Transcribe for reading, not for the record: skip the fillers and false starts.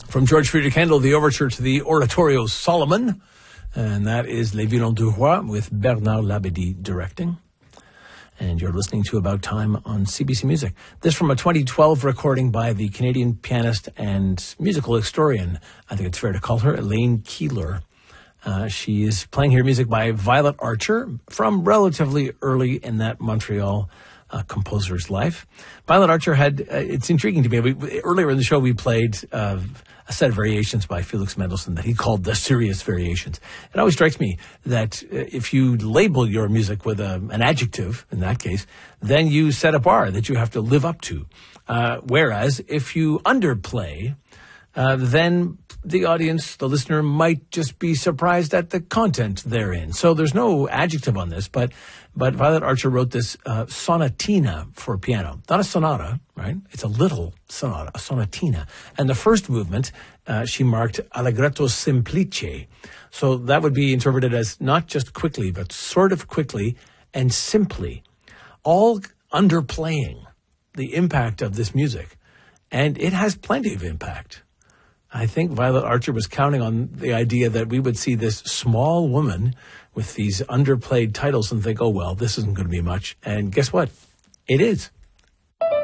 From George Friedrich Handel, the overture to the Oratorio Solomon. And that is Les Violons du Roi with Bernard Labadie directing. And you're listening to About Time on CBC Music. This from a 2012 recording by the Canadian pianist and musical historian, I think it's fair to call her, Elaine Keeler. She is playing here music by Violet Archer from relatively early in that Montreal composer's life. Violet Archer had, it's intriguing to me, earlier in the show we played a set of variations by Felix Mendelssohn that he called the serious variations. It always strikes me that if you label your music with an adjective, in that case, then you set a bar that you have to live up to. Whereas if you underplay, then the audience, the listener, might just be surprised at the content therein. So there's no adjective on this, but Violet Archer wrote this sonatina for piano. Not a sonata, right? It's a little sonata, a sonatina. And the first movement, she marked allegretto semplice. So that would be interpreted as not just quickly, but sort of quickly and simply. All underplaying the impact of this music. And it has plenty of impact. I think Violet Archer was counting on the idea that we would see this small woman with these underplayed titles and think, oh, well, this isn't going to be much. And guess what? It is.